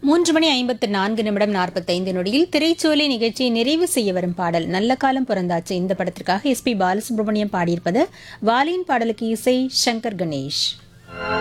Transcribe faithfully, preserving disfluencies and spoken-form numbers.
மூன்று மணி ஐம்பத்து நான்கு நிமிடம் நாற்பத்தைந்து நொடியில் திரைச்சோலை நிகழ்ச்சியை நிறைவு செய்ய வரும் பாடல் நல்ல காலம் பிறந்தாச்சு. இந்த படத்திற்காக எஸ் பி பாலசுப்ரமணியம் பாடியிருப்பது வாலியின் பாடலுக்கு இசை சங்கர் கணேஷ்.